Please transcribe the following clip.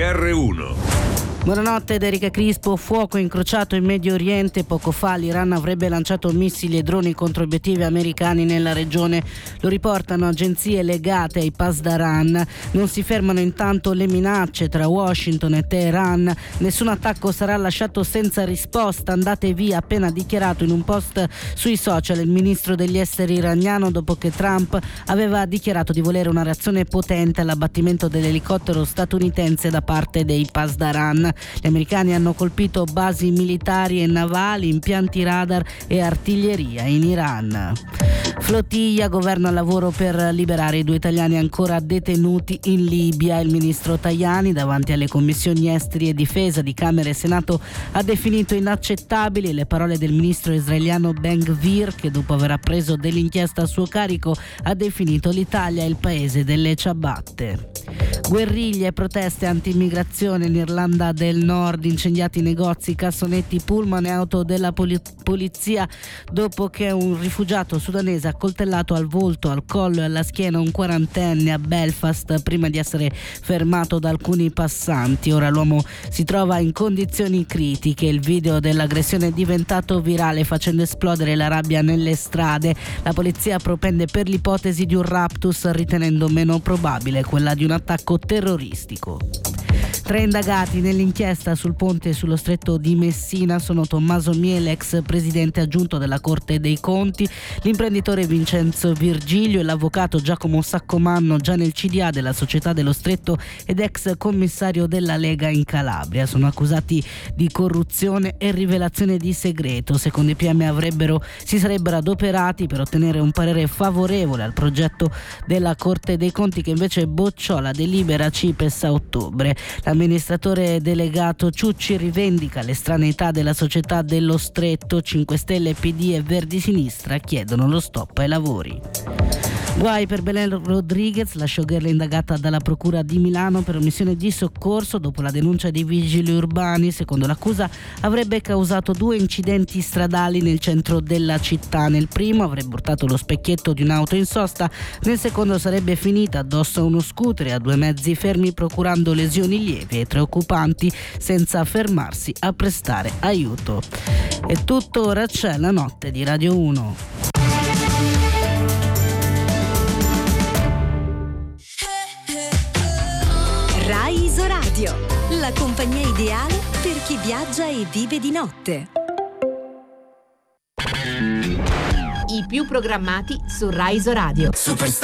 GR1. Buonanotte da Erika Crispo. Fuoco incrociato in Medio Oriente. Poco fa l'Iran avrebbe lanciato missili e droni contro obiettivi americani nella regione. Lo riportano agenzie legate ai Pasdaran. Non si fermano intanto le minacce tra Washington e Teheran. Nessun attacco sarà lasciato senza risposta. Andate via, appena dichiarato in un post sui social il ministro degli esteri iraniano, dopo che Trump aveva dichiarato di volere una reazione potente all'abbattimento dell'elicottero statunitense da parte dei Pasdaran. Gli americani hanno colpito basi militari e navali, impianti radar e artiglieria in Iran. Flottiglia, governo al lavoro per liberare i 2 italiani ancora detenuti in Libia. Il ministro Tajani, davanti alle commissioni esteri e difesa di Camera e Senato, ha definito inaccettabili le parole del ministro israeliano Ben-Gvir, che dopo aver appreso dell'inchiesta a suo carico ha definito l'Italia il paese delle ciabatte. Guerriglie e proteste anti-immigrazione in Irlanda del Nord, incendiati negozi, cassonetti, pullman e auto della polizia dopo che un rifugiato sudanese ha coltellato al volto, al collo e alla schiena un 40enne a Belfast prima di essere fermato da alcuni passanti. Ora l'uomo si trova in condizioni critiche. Il video dell'aggressione è diventato virale, facendo esplodere la rabbia nelle strade. La polizia propende per l'ipotesi di un raptus, ritenendo meno probabile quella di un attacco terroristico. 3 indagati nell'inchiesta sul ponte sullo stretto di Messina sono Tommaso Miele, ex presidente aggiunto della Corte dei Conti, l'imprenditore Vincenzo Virgilio e l'avvocato Giacomo Saccomanno, già nel CDA della Società dello Stretto ed ex commissario della Lega in Calabria. Sono accusati di corruzione e rivelazione di segreto. Secondo i PM si sarebbero adoperati per ottenere un parere favorevole al progetto della Corte dei Conti, che invece bocciò la delibera CIPES a ottobre. L'amministratore delegato Ciucci rivendica l'estraneità della Società dello Stretto. 5 Stelle, PD e Verdi Sinistra chiedono lo stop ai lavori. Guai per Belen Rodriguez, la showgirl indagata dalla Procura di Milano per omissione di soccorso dopo la denuncia dei vigili urbani. Secondo l'accusa avrebbe causato 2 incidenti stradali nel centro della città. Nel primo avrebbe portato lo specchietto di un'auto in sosta, nel secondo sarebbe finita addosso a uno scooter e a 2 mezzi fermi, procurando lesioni lievi ai 3 occupanti senza fermarsi a prestare aiuto. È tutto, ora c'è la notte di Radio 1. Rai Isoradio, la compagnia ideale per chi viaggia e vive di notte. I più programmati su Rai Isoradio.